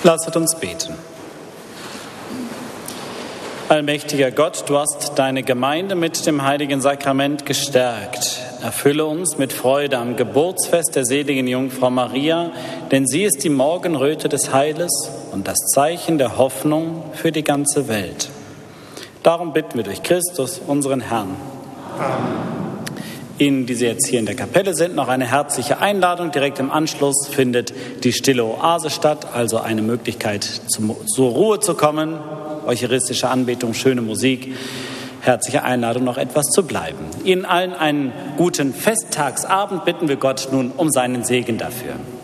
Lasset uns beten. Allmächtiger Gott, du hast deine Gemeinde mit dem heiligen Sakrament gestärkt. Erfülle uns mit Freude am Geburtsfest der seligen Jungfrau Maria, denn sie ist die Morgenröte des Heiles und das Zeichen der Hoffnung für die ganze Welt. Darum bitten wir durch Christus, unseren Herrn. Amen. Ihnen, die Sie jetzt hier in der Kapelle sind, noch eine herzliche Einladung. Direkt im Anschluss findet die stille Oase statt, also eine Möglichkeit, zur Ruhe zu kommen. Eucharistische Anbetung, schöne Musik. Herzliche Einladung, noch etwas zu bleiben. Ihnen allen einen guten Festtagsabend, bitten wir Gott nun um seinen Segen dafür.